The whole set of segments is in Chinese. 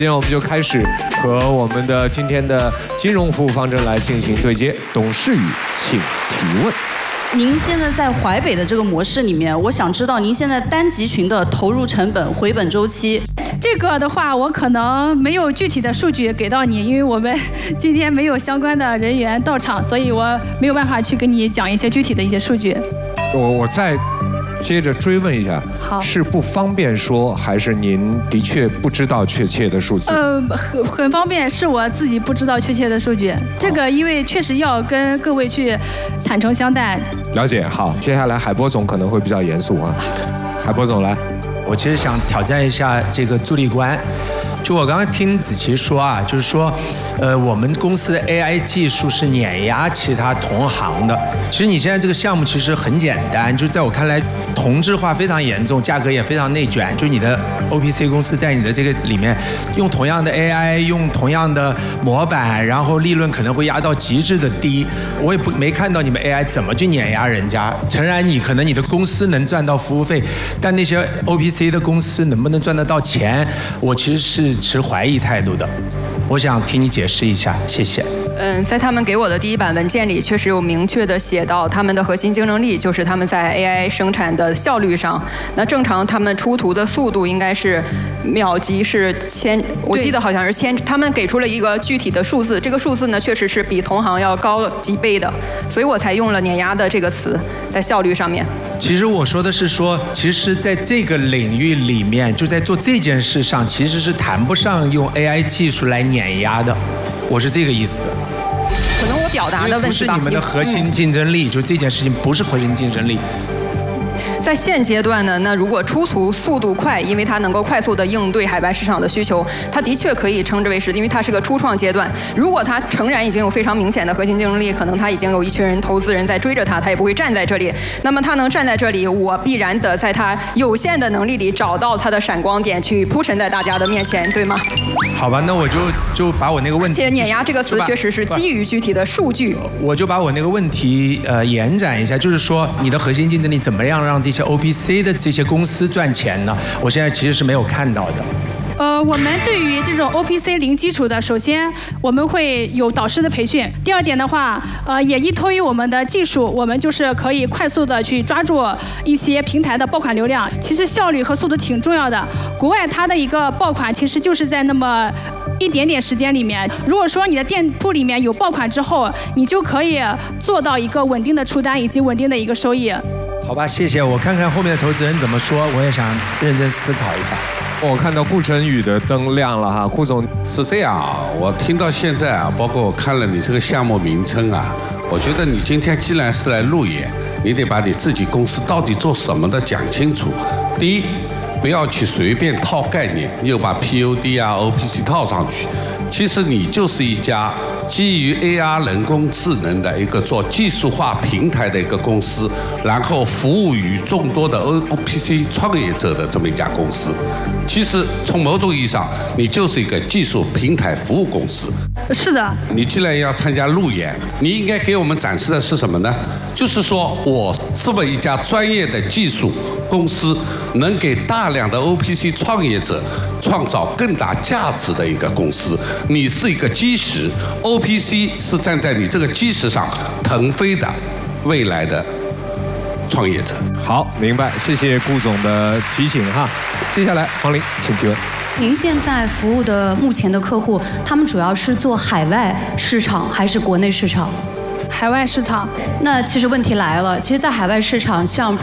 现在我们就开始和我们的今天的金融服务方针来进行对接。董事宇，请提问。 您现在在淮北的这个模式里面，我想知道您现在单集群的投入成本、回本周期。 这个的话，我可能没有具体的数据给到你，因为我们今天没有相关的人员到场，所以我没有办法去跟你讲一些具体的一些数据。 我再接着追问一下， 好， 是不方便说，还是您的确不知道确切的数字？ 很方便，是我自己不知道确切的数据。这个因为确实要跟各位去坦诚相待。 了解，好，接下来海波总可能会比较严肃啊。海波总来， 我其实想挑战一下这个助力观。就我刚刚听子琪说啊，就是说，我们公司的 AI 技术是碾压其他同行的。其实你现在这个项目其实很简单，就在我看来，同质化非常严重，价格也非常内卷。就你的 OPC 公司在你的这个里面，用同样的 AI， 用同样的模板，然后利润可能会压到极致的低。我也没看到你们 AI 怎么去碾压人家。诚然，可能你的公司能赚到服务费，但那些 OPC 的公司能不能赚得到钱，我其实是持怀疑态度的。我想听你解释一下，谢谢。 在他们给我的第一版文件里，确实有明确的写到他们的核心竞争力就是他们在 AI 生产的效率上。那正常他们出图的速度应该是秒级是1000，我记得好像是1000。他们给出了一个具体的数字，这个数字呢确实是比同行要高几倍的，所以我才用了碾压的这个词在效率上面。 其实我说的是说，其实在这个领域里面，就在做这件事上，其实是谈不上用 AI 技术来碾压的，我是这个意思。 可能我表达的问题吧， 不是你们的核心竞争力，就这件事情不是核心竞争力。 在现阶段呢，那如果出图速度快，因为它能够快速的应对海外市场的需求，它的确可以称之为是，因为它是个初创阶段。如果它诚然已经有非常明显的核心竞争力，可能它已经有一群人投资人在追着它，它也不会站在这里。那么它能站在这里，我必然得在它有限的能力里找到它的闪光点，去铺陈在大家的面前，对吗？ 好吧，那我就把我那个问题， 而且碾压这个词确实是基于具体的数据。 我就把我那个问题延展一下，就是说你的核心竞争力怎么样让这些 OPC 的这些公司赚钱呢？我现在其实是没有看到的。 我们对于这种 OPC 零基础的，首先我们会有导师的培训。第二点的话，也依托于我们的技术，我们就是可以快速的去抓住一些平台的爆款流量。其实效率和速度挺重要的。国外它的一个爆款其实就是在那么一点点时间里面。如果说你的店铺里面有爆款之后，你就可以做到一个稳定的出单以及稳定的一个收益。 好吧，谢谢。我看看后面的投资人怎么说，我也想认真思考一下。 我看到顾晨宇的灯亮了哈，顾总是这样啊，我听到现在啊，包括我看了你这个项目名称啊，我觉得你今天既然是来路演，你得把你自己公司到底做什么的讲清楚。第一，不要去随便套概念，你又把 POD 啊、OPC 套上去，其实你就是一家基于 AR 人工智能的一个做技术化平台的一个公司，然后服务于众多的 OPC 创业者的这么一家公司。其实从某种意义上，你就是一个技术平台服务公司。 是的。 你既然要参加路演，你应该给我们展示的是什么呢？就是说我这么一家专业的技术公司，能给大量的 OPC 创业者创造更大价值的一个公司。你是一个基石 ，OPC 是站在你这个基石上腾飞的未来的创业者。 好，明白，谢谢顾总的提醒哈。接下来黄玲，请提问。 您现在服务的目前的客户，他们主要是做海外市场还是国内市场？ 海外市场。 那其实问题来了，其实，在海外市场，像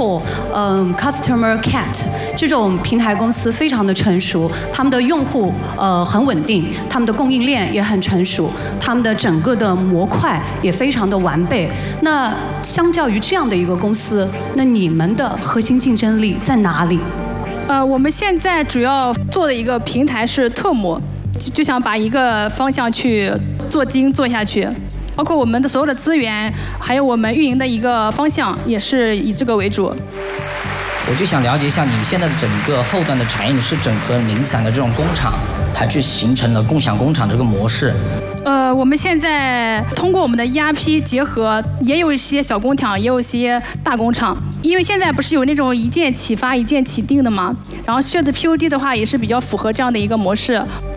Printful、Customer Cat 这种平台公司非常的成熟，他们的用户很稳定，他们的供应链也很成熟，他们的整个的模块也非常的完备。那相较于这样的一个公司，那你们的核心竞争力在哪里？ 我们现在主要做的一个平台是特姆，就想把一个方向去做精做下去。包括我们的所有的资源，还有我们运营的一个方向，也是以这个为主。 我就想了解一下，你现在的整个后端的产业，你是整合零散的这种工厂，还去形成了共享工厂这个模式？ 我们现在通过我们的 ERP 结合，也有一些小工厂，也有一些大工厂。因为现在不是有那种一键启发、一键起订的吗？然后Shared POD 的话，也是比较符合这样的一个模式。